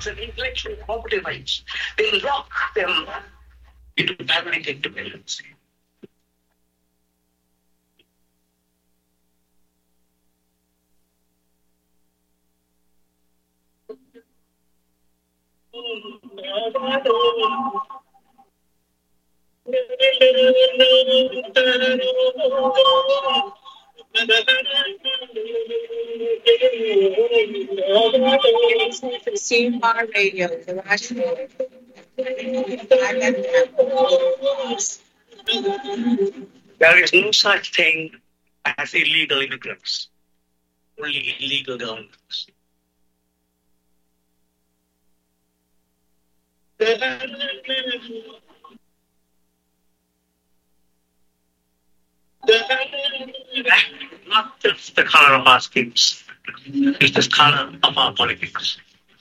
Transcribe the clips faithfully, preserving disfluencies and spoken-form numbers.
skills and intellectual property rights. They lock them into family dependency. C R Radio, the rational. There is no such thing as illegal immigrants, only illegal governments. Not just the color of our skins, it's the color of our politics.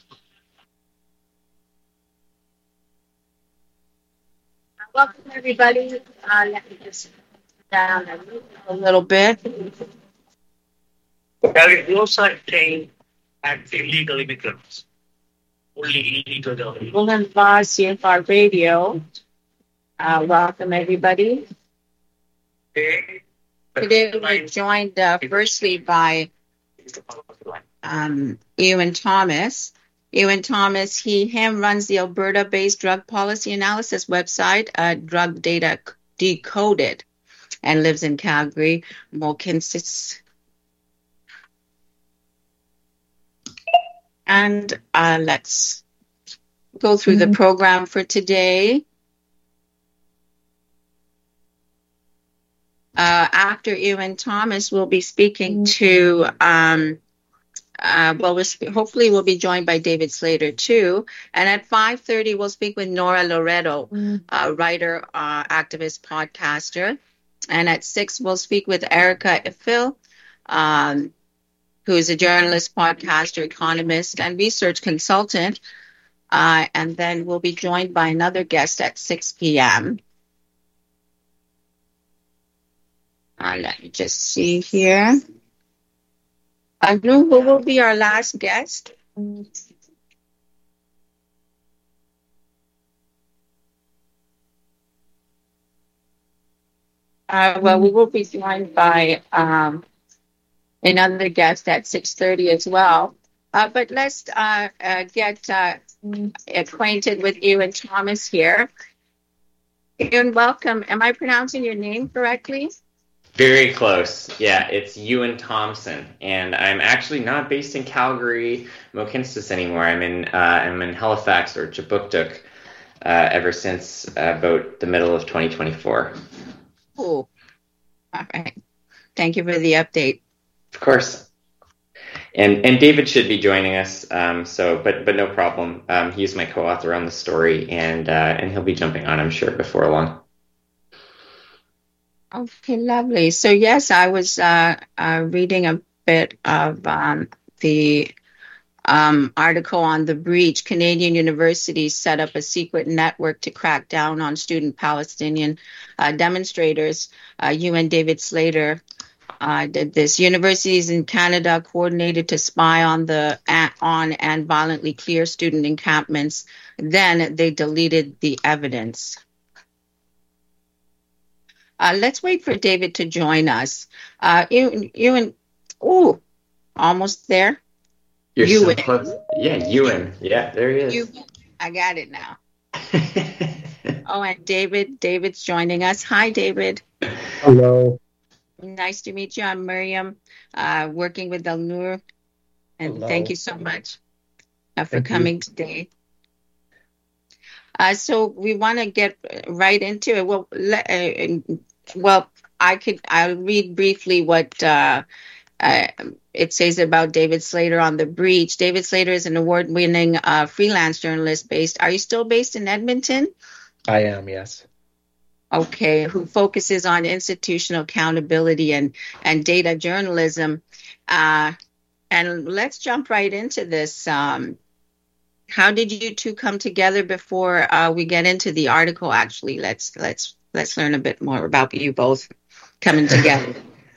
Welcome, everybody. Uh, let me just down a little bit. There is no such thing as illegal immigrants, only illegal governments. Roland Voss, C F R Radio. Uh, welcome, everybody. Okay. Today we're joined uh, firstly by um, Ewan Thomas. Ewan Thomas, he him runs the Alberta-based drug policy analysis website, uh, Drug Data Decoded, and lives in Calgary, Mohkinstsis. And uh, let's go through the program for today. Uh, after Ewan Thomas, we'll be speaking to, um, uh, well, we'll sp- hopefully we'll be joined by David Slater too. And at five thirty, we'll speak with Nora Loreto, uh, writer, uh, activist, podcaster. And at six, we'll speak with Erica Ifil, um, who is a journalist, podcaster, economist, and research consultant. Uh, and then we'll be joined by another guest at six p.m. Uh, let me just see here. I know who will be our last guest. Uh, well, we will be joined by um, another guest at six thirty as well. Uh, but let's uh, uh, get uh, acquainted with Ewan Thomas here. Ewan, welcome. Am I pronouncing your name correctly? Very close. Yeah, it's Ewan Thompson, and I'm actually not based in Calgary, Mohkinstsis anymore. I'm in uh, I'm in Halifax or Kjipuktuk uh, ever since uh, about the middle of twenty twenty-four. Oh, all right. Thank you for the update. Of course. And and David should be joining us. Um, so, but but no problem. Um, he's my co-author on the story, and uh, and he'll be jumping on, I'm sure, before long. Okay, lovely. So yes, I was uh, uh, reading a bit of um, the um, article on the breach. Canadian universities set up a secret network to crack down on student Palestinian uh, demonstrators. Uh, you and David Slater uh, did this. Universities in Canada coordinated to spy on the on and violently clear student encampments. Then they deleted the evidence. Uh, let's wait for David to join us. Uh, Ewan, Ewan oh, almost there. You're Ewan. so close. Yeah, Ewan. Yeah, there he is. Ewan. I got it now. Oh, and David. David's joining us. Hi, David. Hello. Nice to meet you. I'm Miriam, uh, working with Al-Nur. And Hello. Thank you so much uh, for Thank coming you. today. Uh, so we want to get right into it. Well, le- uh, well, I could. I'll read briefly what uh, uh, it says about David Slater on the breach. David Slater is an award-winning uh, freelance journalist based. Are you still based in Edmonton? I am, yes. Okay, who focuses on institutional accountability and and data journalism. Uh, and let's jump right into this. Um, How did you two come together before uh, we get into the article? Actually, let's let's let's learn a bit more about you both coming together.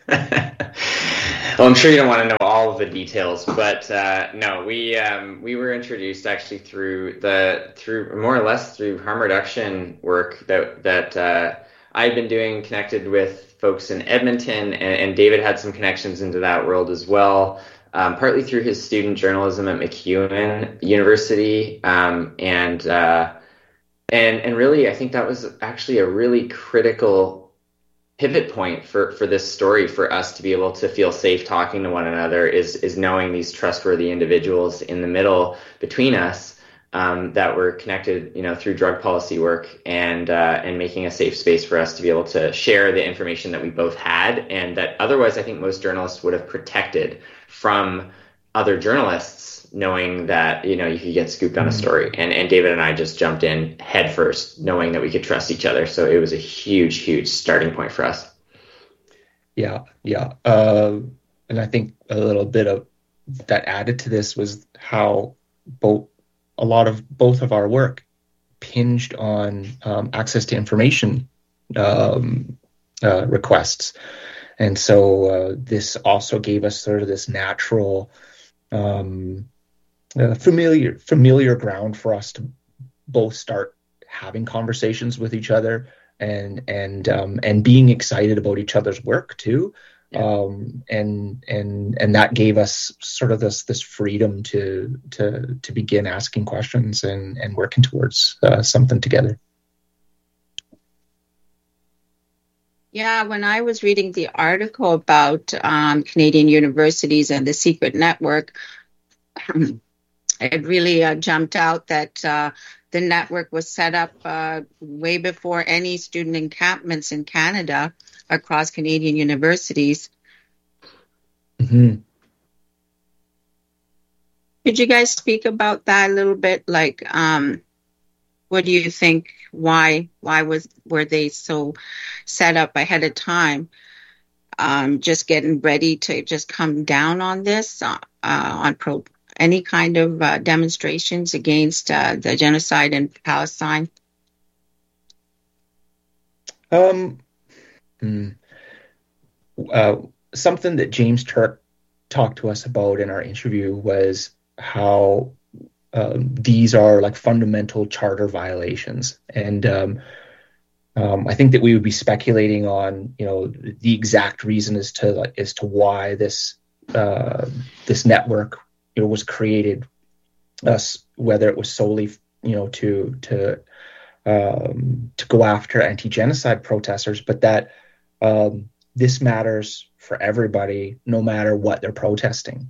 Well, I'm sure you don't want to know all of the details, but uh, no, we um, we were introduced actually through the through more or less through harm reduction work that that uh, I've been doing, connected with folks in Edmonton, and, and David had some connections into that world as well. Um, partly through his student journalism at MacEwan University, um, and uh, and and really, I think that was actually a really critical pivot point for for this story, for us to be able to feel safe talking to one another, is is knowing these trustworthy individuals in the middle between us, um, that were connected, you know, through drug policy work, and uh, and making a safe space for us to be able to share the information that we both had, and that otherwise I think most journalists would have protected from other journalists, knowing that, you know, you could get scooped on a story. And and David and I just jumped in head first, knowing that we could trust each other. So it was a huge, huge starting point for us. Yeah, yeah. Uh, and I think a little bit of that added to this was how both a lot of both of our work hinged on um, access to information um, uh, requests. And so uh, this also gave us sort of this natural um, uh, familiar familiar ground for us to both start having conversations with each other, and and um, and being excited about each other's work too. Yeah. Um, and and and that gave us sort of this this freedom to to to begin asking questions and and working towards uh, something together. Yeah, when I was reading the article about um, Canadian universities and the secret network, it really uh, jumped out that uh, the network was set up uh, way before any student encampments in Canada across Canadian universities. Mm-hmm. Could you guys speak about that a little bit? Like, um, what do you think? Why why was were they so set up ahead of time? Um, just getting ready to just come down on this, uh, on pro any kind of uh, demonstrations against uh, the genocide in Palestine? Um, hmm. uh, something that James Turk talked to us about in our interview was how Um, these are like fundamental charter violations. And um, um, I think that we would be speculating on, you know, the exact reason as to like, as to why this uh, this network, you know, was created, uh, whether it was solely, you know, to to um, to go after anti-genocide protesters, but that um, this matters for everybody, no matter what they're protesting.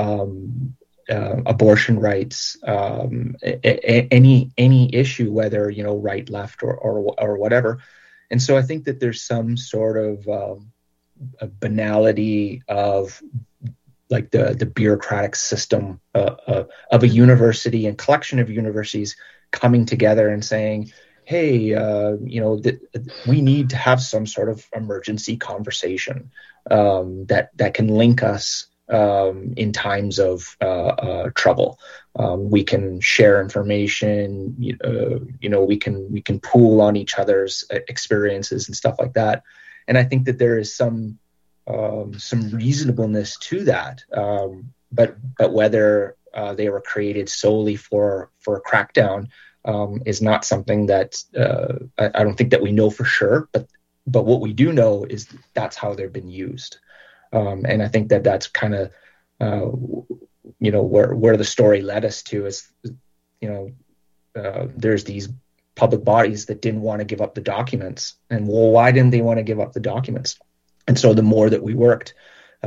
Um, Uh, abortion rights, um, a, a, any any issue, whether, you know, right, left, or, or or whatever. And so I think that there's some sort of um, a banality of like the the bureaucratic system uh, uh, of a university and collection of universities coming together and saying, hey, uh, you know, th- we need to have some sort of emergency conversation um, that that can link us um, in times of uh, uh, trouble. Um, we can share information, uh, you know, we can we can pool on each other's experiences and stuff like that. And I think that there is some um, some reasonableess to that. Um, but but whether uh, they were created solely for for a crackdown um, is not something that uh, I, I don't think that we know for sure. But but what we do know is that's how they've been used. Um, and I think that that's kind of, uh, you know, where where the story led us to is, you know, uh, there's these public bodies that didn't want to give up the documents. And well, why didn't they want to give up the documents? And so the more that we worked,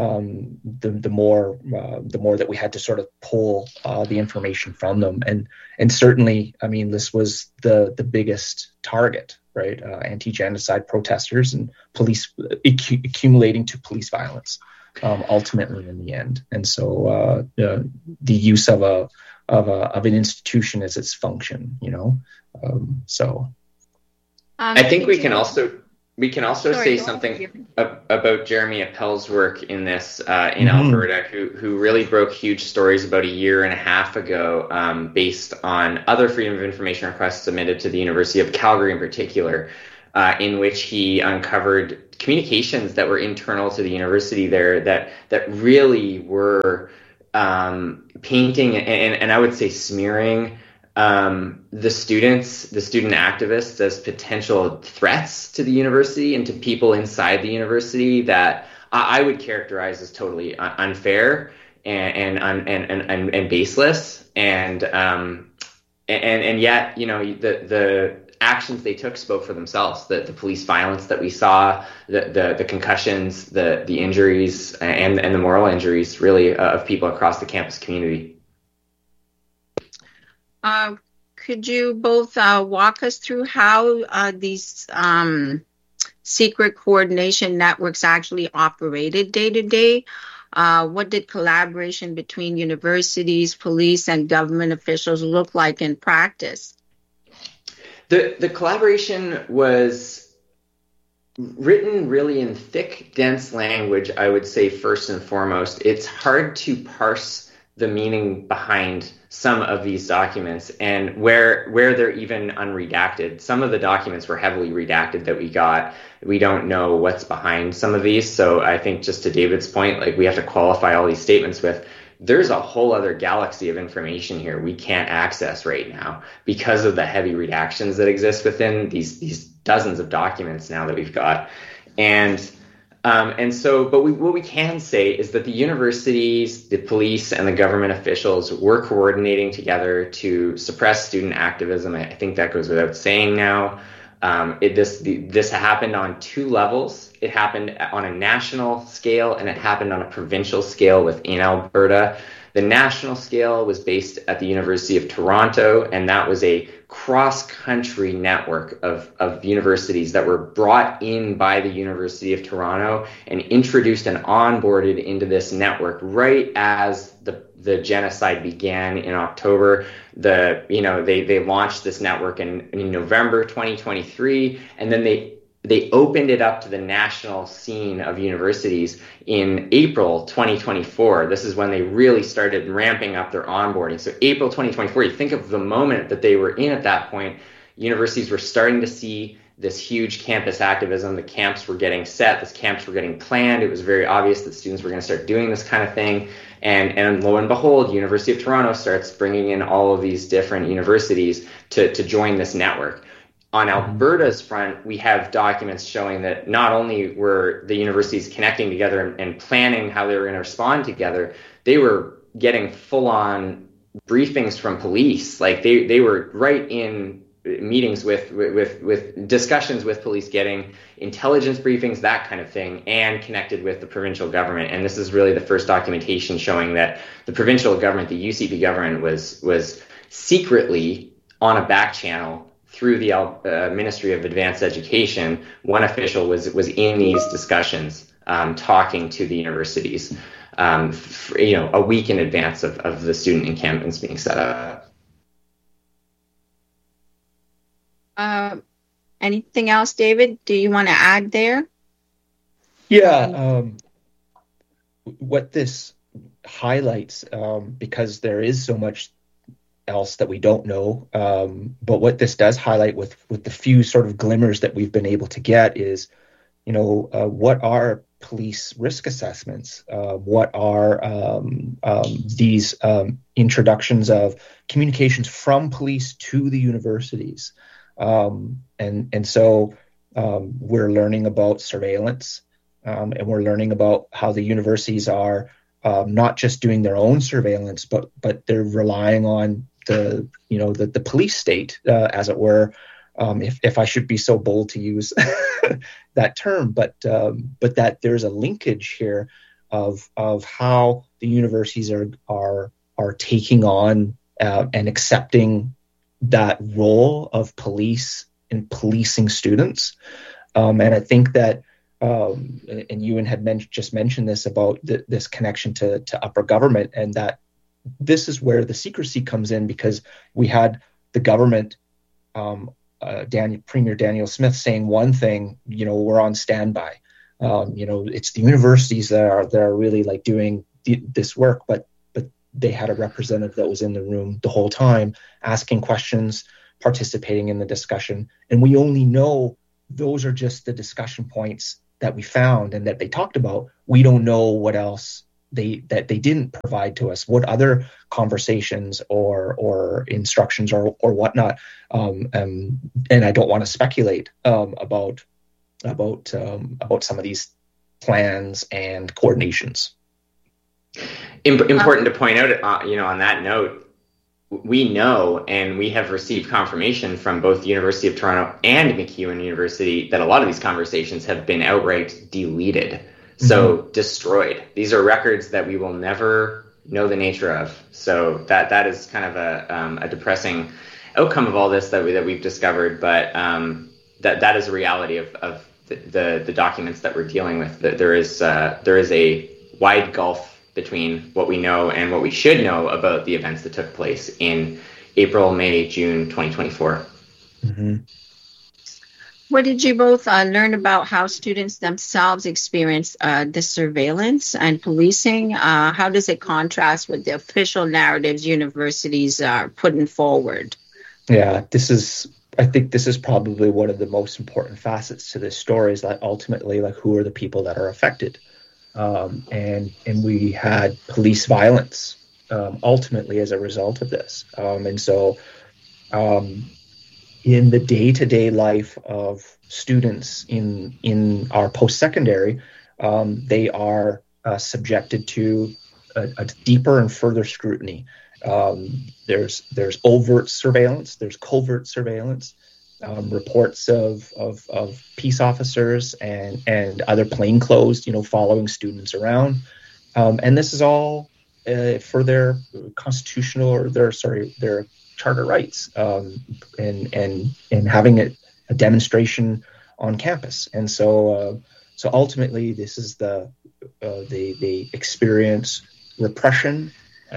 um, the the more uh, the more that we had to sort of pull uh, the information from them. And and certainly, I mean, this was the the biggest target. Right, uh, anti-genocide protesters and police acc- accumulating to police violence, um, ultimately in the end. And so uh, uh, the use of a of a of an institution as its function, you know. Um, so um, I think we can also we can also Sorry, say something ab- about Jeremy Appel's work in this uh, in mm-hmm. Alberta, who who really broke huge stories about a year and a half ago, um, based on other freedom of information requests submitted to the University of Calgary in particular, uh, in which he uncovered communications that were internal to the university there that that really were um, painting and, and I would say smearing um, the students, the student activists as potential threats to the university and to people inside the university that I, I would characterize as totally un- unfair and and, and and and and baseless. And um, and and yet, you know, the the actions they took spoke for themselves. The, the police violence that we saw, the, the, the concussions, the, the injuries, and, and the moral injuries, really, uh, of people across the campus community. Uh, could you both uh, walk us through how uh, these um, secret coordination networks actually operated day to day? Uh, what did collaboration between universities, police, and government officials look like in practice? The the collaboration was written really in thick, dense language, I would say, first and foremost. It's hard to parse the meaning behind some of these documents and where where they're even unredacted. Some of the documents were heavily redacted that we got. We don't know what's behind some of these. So I think, just to David's point, like, we have to qualify all these statements with, there's a whole other galaxy of information here we can't access right now because of the heavy redactions that exist within these these dozens of documents now that we've got. And um, and so, but we, what we can say is that the universities, the police, and the government officials were coordinating together to suppress student activism. I think that goes without saying now. Um, it, this the, this happened on two levels. It happened on a national scale and it happened on a provincial scale within Alberta. The national scale was based at the University of Toronto, and that was a cross-country network of, of universities that were brought in by the University of Toronto and introduced and onboarded into this network right as the the genocide began in October. The you know they they launched this network in, in November twenty twenty-three, and then they they opened it up to the national scene of universities in April twenty twenty-four. This is when they really started ramping up their onboarding. So April twenty twenty-four, you think of the moment that they were in at that point, universities were starting to see this huge campus activism. The camps were getting set, the camps were getting planned. It was very obvious that students were going to start doing this kind of thing. And, and lo and behold, University of Toronto starts bringing in all of these different universities to, to join this network. On Alberta's front, we have documents showing that not only were the universities connecting together and, and planning how they were going to respond together, they were getting full-on briefings from police. Like they, they were right in meetings with, with, with discussions with police, getting intelligence briefings, that kind of thing, and connected with the provincial government. And this is really the first documentation showing that the provincial government, the U C P government, was, was secretly on a back channel through the uh, Ministry of Advanced Education. One official was was in these discussions, um, talking to the universities, um, for, you know, a week in advance of, of the student encampments being set up. Uh, anything else, David? Do you want to add there? Yeah. Um, what this highlights, um, because there is so much else that we don't know, um, but what this does highlight with with the few sort of glimmers that we've been able to get is, you know, uh, what are police risk assessments? Uh, what are um, um, these um, introductions of communications from police to the universities? Um, and and so um, we're learning about surveillance, um, and we're learning about how the universities are um, not just doing their own surveillance, but but they're relying on the you know the, the police state, uh, as it were, um, if if I should be so bold to use that term, but um, but that there's a linkage here of of how the universities are are are taking on uh, and accepting that role of police in policing students. Um, and I think that, um, and Ewan had men- just mentioned this about th- this connection to, to upper government, and that this is where the secrecy comes in, because we had the government, um, uh, Daniel, Premier Daniel Smith saying one thing, you know, we're on standby. Um, you know, it's the universities that are, that are really like doing th- this work, but they had a representative that was in the room the whole time, asking questions, participating in the discussion. And we only know those are just the discussion points that we found and that they talked about. We don't know what else they that they didn't provide to us, what other conversations or or instructions or or whatnot. Um, um, and I don't want to speculate um, about about um, about some of these plans and coordinations. Important to point out, uh, you know, on that note, we know and we have received confirmation from both the University of Toronto and MacEwan University that a lot of these conversations have been outright deleted. So mm-hmm. destroyed. These are records that we will never know the nature of. So that that is kind of a um, a depressing outcome of all this that we that we've discovered. But um, that that is a reality of of the, the the documents that we're dealing with. That there is uh, there is a wide gulf between what we know and what we should know about the events that took place in April, May, June twenty twenty-four. Mm-hmm. What did you both uh, learn about how students themselves experience uh, the surveillance and policing? Uh, how does it contrast with the official narratives universities are putting forward? Yeah, this is, I think this is probably one of the most important facets to this story, is that ultimately, like, who are the people that are affected? Um, and and we had police violence um, ultimately as a result of this. Um, and so um, in the day-to-day life of students in in our post-secondary, um, they are uh, subjected to a, a deeper and further scrutiny. Um, there's there's overt surveillance, there's covert surveillance, um, reports of, of of peace officers and and other plainclothes, you know, following students around, um, and this is all uh, for their constitutional or their sorry their charter rights, um, and and and having a, a demonstration on campus. And so uh, so ultimately, this is the uh, they they experience repression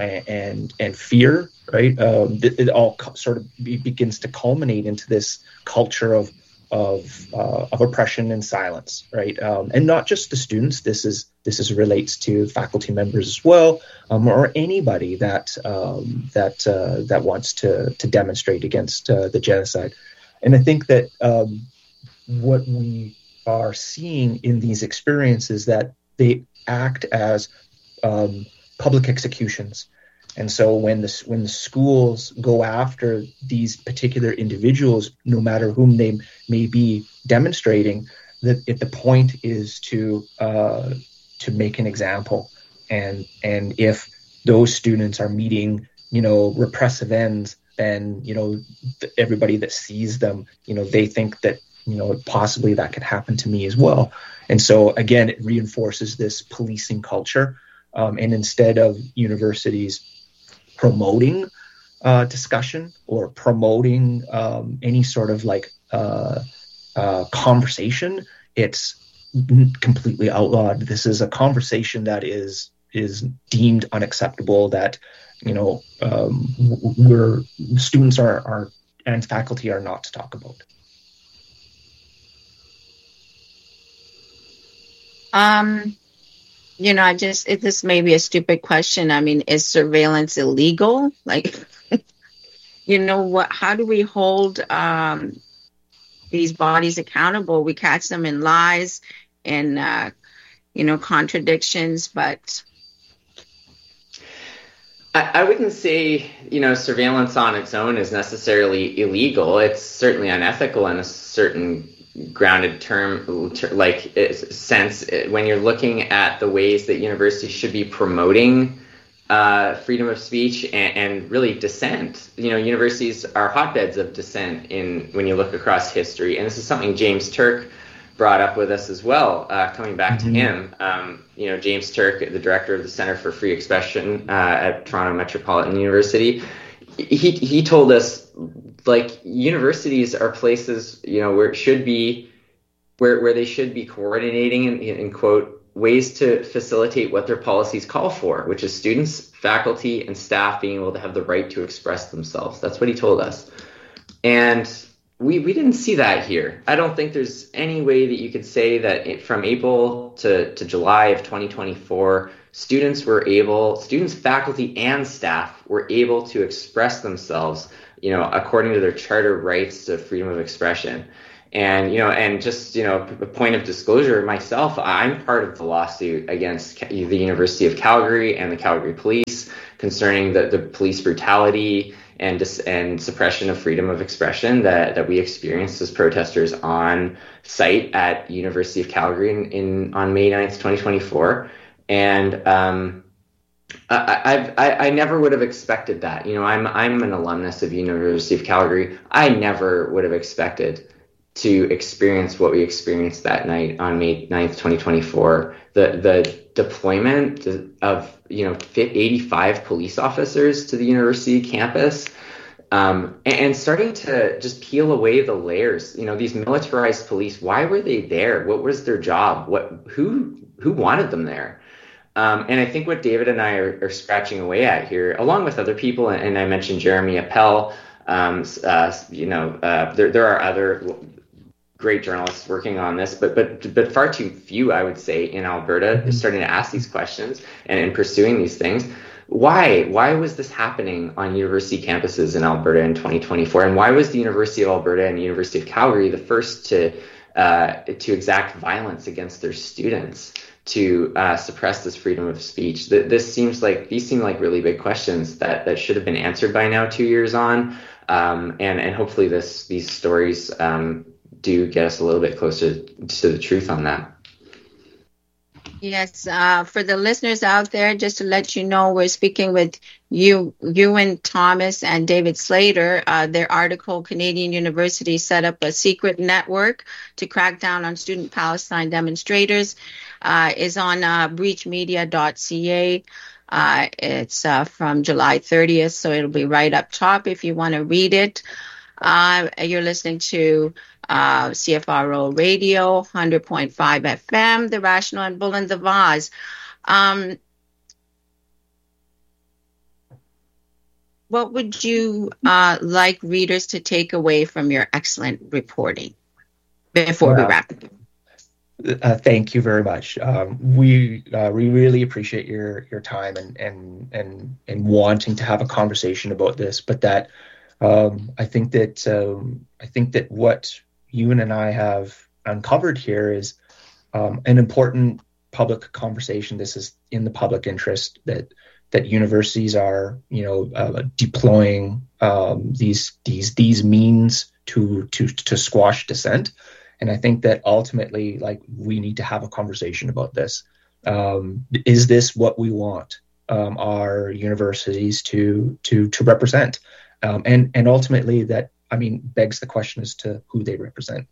and and fear, right? Um, it, it all sort of be, begins to culminate into this culture of of uh, of oppression and silence, right? Um, and not just the students. This is this is relates to faculty members as well, um, or anybody that um, that uh, that wants to to demonstrate against uh, the genocide. And I think that um, what we are seeing in these experiences, that they act as um, public executions. And so when the when the schools go after these particular individuals, no matter whom they may be demonstrating, that if the point is to uh, to make an example, and and if those students are meeting, you know, repressive ends, then, you know, th- everybody that sees them, you know, they think that, you know, possibly that could happen to me as well. And so again, it reinforces this policing culture. Um, and instead of universities promoting uh, discussion or promoting um, any sort of like uh, uh, conversation, it's completely outlawed. This is a conversation that is is deemed unacceptable, that, you know, um, we're students are, are and faculty are not to talk about. Um. You know, I just, it, this may be a stupid question. I mean, is surveillance illegal? Like, you know, what? How do we hold um, these bodies accountable? We catch them in lies and, uh, you know, contradictions, but... I, I wouldn't say, you know, surveillance on its own is necessarily illegal. It's certainly unethical in a certain grounded term, ter- like sense, when you're looking at the ways that universities should be promoting uh, freedom of speech and, and really dissent. You know, universities are hotbeds of dissent in when you look across history, and this is something James Turk brought up with us as well. Uh, coming back mm-hmm. to him, um, you know, James Turk, the director of the Center for Free Expression uh, at Toronto Metropolitan University, he he told us, like, universities are places, you know, where it should be, where, where they should be coordinating in, in quote, ways to facilitate what their policies call for, which is students, faculty, and staff being able to have the right to express themselves. That's what he told us. And we, we didn't see that here. I don't think there's any way that you could say that it, from April to, to July of twenty twenty-four, students were able, students, faculty, and staff were able to express themselves, you know, according to their charter rights to freedom of expression. And, you know, and just, you know, a point of disclosure, myself, I'm part of the lawsuit against the University of Calgary and the Calgary Police concerning the, the police brutality and dis- and suppression of freedom of expression that, that we experienced as protesters on site at University of Calgary in, in on May ninth, twenty twenty-four. And um, I, I've, I, I never would have expected that. You know, I'm I'm an alumnus of University of Calgary. I never would have expected to experience what we experienced that night on May ninth, twenty twenty-four. The the deployment of, you know, eighty-five police officers to the university campus, um, and, and starting to just peel away the layers. You know, these militarized police, why were they there? What was their job? What who who wanted them there? Um, and I think what David and I are, are scratching away at here, along with other people, and I mentioned Jeremy Appel, um, uh, you know, uh, there there are other great journalists working on this, but but but far too few, I would say, in Alberta is starting to ask these questions and, and pursuing these things. Why? Why was this happening on university campuses in Alberta in twenty twenty-four? And why was the University of Alberta and the University of Calgary the first to uh, to exact violence against their students, to uh, suppress this freedom of speech? This seems like these seem like really big questions that that should have been answered by now, two years on, um, and and hopefully this these stories Um, do get us a little bit closer to the truth on that. Yes, uh, for the listeners out there, just to let you know, we're speaking with you, Ewan Thomas and David Slater. Uh, their article, Canadian University Set Up a Secret Network to Crack Down on Student Palestine Demonstrators, uh, is on uh, breach media dot c a. Uh, it's uh, from July thirtieth, so it'll be right up top if you want to read it. Uh, you're listening to uh, C F R O Radio, one hundred point five F M, The Rational, and Bull and the Vase. Um, what would you uh, like readers to take away from your excellent reporting before well, we wrap it? Uh, thank you very much. Um, we uh, we really appreciate your your time and and and and wanting to have a conversation about this. But that um, I think that um, I think that what Ewan and I have uncovered here is um, an important public conversation. This is in the public interest that that universities are, you know, uh, deploying um, these these these means to to to squash dissent. And I think that ultimately, like, we need to have a conversation about this. Um, is this what we want um, our universities to to to represent? Um, and and ultimately, that, I mean, begs the question as to who they represent.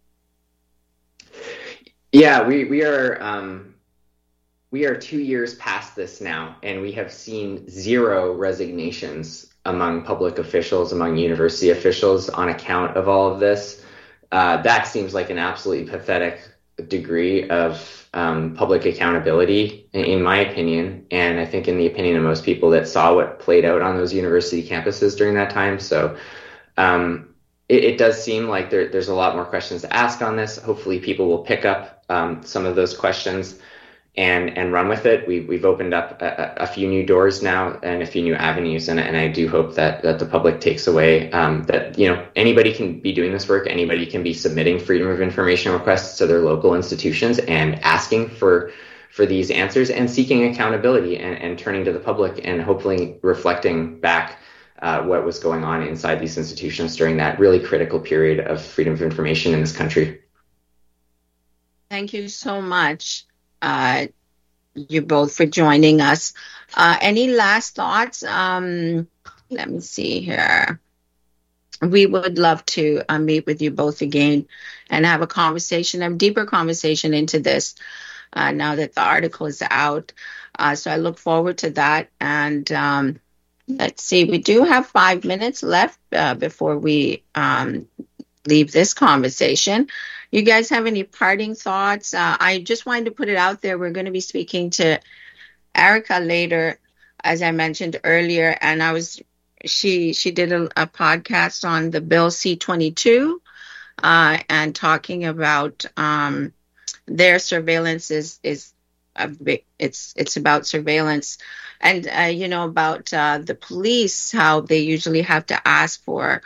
Yeah, we we are um, we are two years past this now, and we have seen zero resignations among public officials, among university officials, on account of all of this. Uh, that seems like an absolutely pathetic degree of um, public accountability, in, in my opinion, and I think in the opinion of most people that saw what played out on those university campuses during that time. So um, it, it does seem like there, there's a lot more questions to ask on this. Hopefully people will pick up um, some of those questions and and run with it. We, we've opened up a, a few new doors now and a few new avenues, and, and I do hope that, that the public takes away um, that, you know, anybody can be doing this work, anybody can be submitting freedom of information requests to their local institutions and asking for for these answers and seeking accountability and, and turning to the public and hopefully reflecting back uh, what was going on inside these institutions during that really critical period of freedom of information in this country. Thank you so much. Uh, you both for joining us. Uh, any last thoughts? Um, let me see here. We would love to uh, meet with you both again and have a conversation, a deeper conversation into this uh, now that the article is out. Uh, so I look forward to that. And um, let's see, we do have five minutes left uh, before we um, leave this conversation. You guys have any parting thoughts? Uh, I just wanted to put it out there. We're going to be speaking to Erica later, as I mentioned earlier, and I was she she did a, a podcast on the Bill C twenty-two uh, and talking about um, their surveillance is is a big, it's it's about surveillance, and uh, you know, about uh, the police, how they usually have to ask for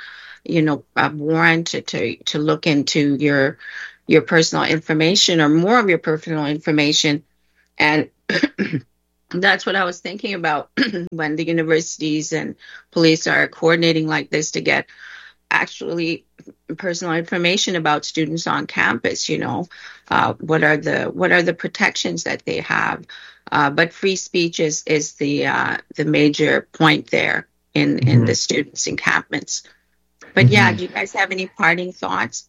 you know, a warrant to, to, to look into your, your personal information or more of your personal information. And that's what I was thinking about when the universities and police are coordinating like this to get actually personal information about students on campus. You know, uh, what are the what are the protections that they have? Uh, but free speech is is the uh, the major point there in mm-hmm. in the students' encampments. But mm-hmm. yeah, do you guys have any parting thoughts?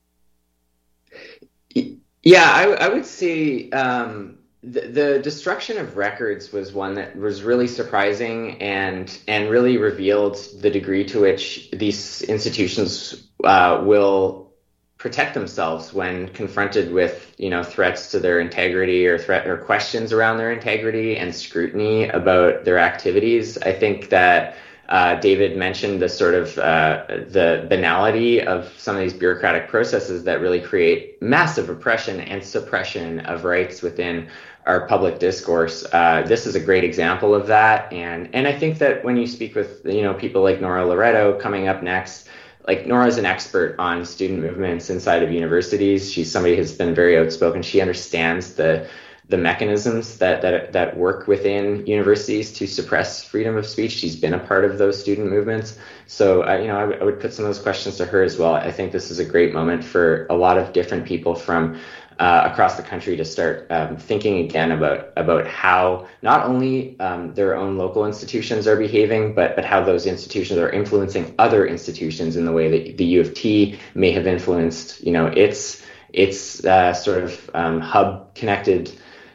Yeah, I, I would say. Um... The, the destruction of records was one that was really surprising and and really revealed the degree to which these institutions uh, will protect themselves when confronted with, you know, threats to their integrity or threat or questions around their integrity and scrutiny about their activities. I think that uh, David mentioned the sort of uh, the banality of some of these bureaucratic processes that really create massive oppression and suppression of rights within our public discourse. Uh, this is a great example of that. And and I think that when you speak with, you know, people like Nora Loreto coming up next, like Nora's an expert on student movements inside of universities. She's somebody who's been very outspoken. She understands the the mechanisms that that that work within universities to suppress freedom of speech. She's been a part of those student movements. So, uh, you know, I, w- I would put some of those questions to her as well. I think this is a great moment for a lot of different people from Uh, across the country to start um, thinking again about about how not only um, their own local institutions are behaving, but but how those institutions are influencing other institutions in the way that the U of T may have influenced, you know, its its uh, sort of um, hub connected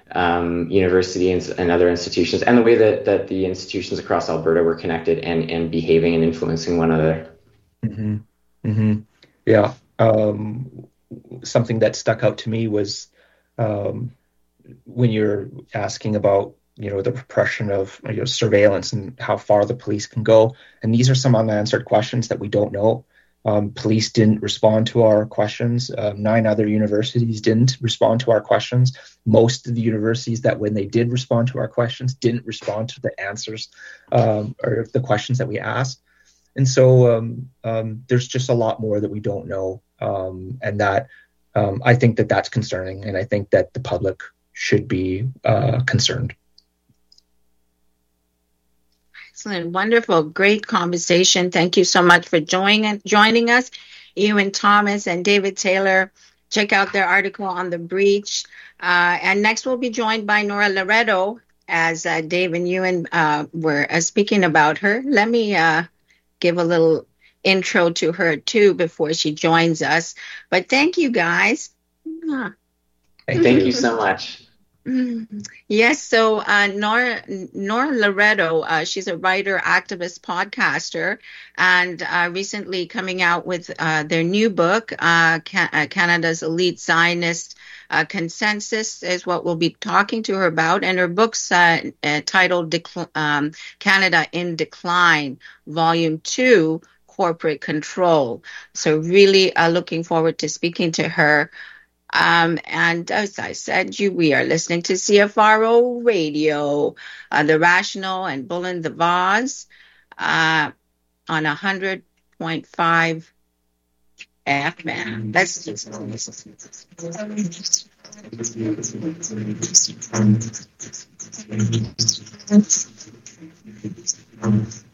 um, university and, and other institutions, and the way that that the institutions across Alberta were connected and and behaving and influencing one another. Mm-hmm. Mm-hmm. Yeah. Um, something that stuck out to me was um, when you're asking about, you know, the repression of, you know, surveillance and how far the police can go. And these are some unanswered questions that we don't know. Um, police didn't respond to our questions. Uh, nine other universities didn't respond to our questions. Most of the universities that when they did respond to our questions didn't respond to the answers um, or the questions that we asked. And so um, um, there's just a lot more that we don't know. Um, and that um, I think that that's concerning. And I think that the public should be uh, concerned. Excellent. Wonderful. Great conversation. Thank you so much for joining, joining us. Ewan Thomas and David Taylor. Check out their article on the breach. Uh, and next we'll be joined by Nora Loreto as uh, Dave and Ewan uh, were uh, speaking about her. Let me uh, give a little intro to her too before she joins us. But thank you guys. Thank, thank you so much. Yes, so uh, Nora, Nora Loreto, uh, she's a writer, activist, podcaster, and uh, recently coming out with uh, their new book, uh, Can- uh, Canada's Elite Zionist uh, Consensus, is what we'll be talking to her about. And her book's uh, uh, titled Decl- um, Canada in Decline, Volume two, Corporate Control. So really uh, looking forward to speaking to her. Um, and as I said, you, we are listening to C F R O Radio, uh, The Rational and Bullen the Vaz, uh, on one hundred point five F M. That's just...